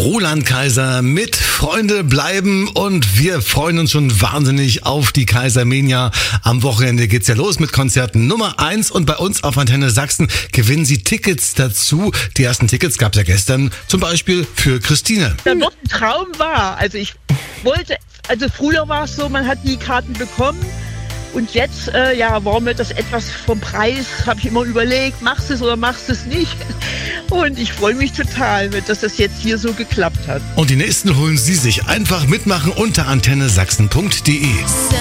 Roland Kaiser mit Freunde bleiben und wir freuen uns schon wahnsinnig auf die Kaisermania. Am Wochenende geht's ja los mit Konzert Nummer 1 und bei uns auf Antenne Sachsen gewinnen Sie Tickets dazu. Die ersten Tickets gab's ja gestern, zum Beispiel für Christine. Da wird ein Traum wahr. Also früher war es so, man hat die Karten bekommen. Und jetzt, war mir das etwas vom Preis, habe ich immer überlegt, machst du es oder machst du es nicht? Und ich freue mich total, dass das jetzt hier so geklappt hat. Und die nächsten holen Sie sich. Einfach mitmachen unter antennesachsen.de.